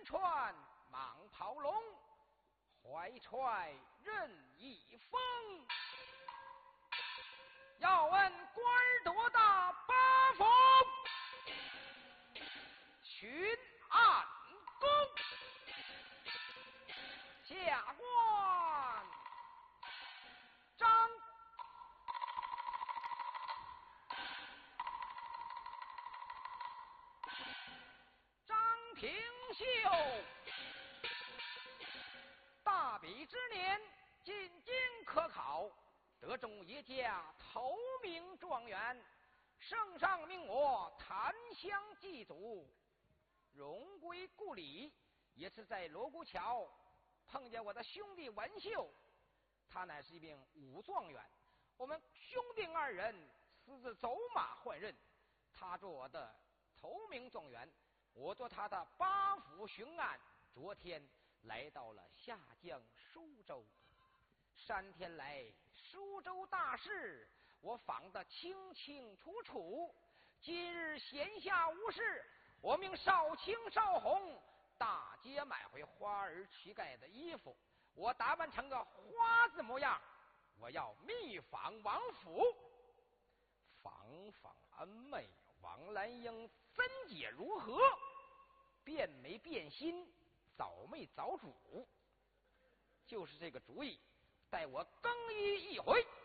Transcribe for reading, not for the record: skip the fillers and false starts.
船蟒袍龙，怀揣任意风。要问官儿多大八府巡按宫，下官张平秀，大比之年进京科考，得中一甲头名状元，圣上命我檀香祭祖，荣归故里。也是在锣鼓桥碰见我的兄弟文秀，他乃是一名武状元，我们兄弟二人私自走马换刃，他做我的头名状元，我做他的八府巡按。昨天来到了下江苏州，3天来苏州大事我访得清清楚楚。今日闲暇无事，我命少卿少红大街买回花儿乞丐的衣服，我打扮成个花子模样，我要密访王府，访访恩妹王兰英分解如何，变没变心，早没早主，就是这个主意，待我更衣一回。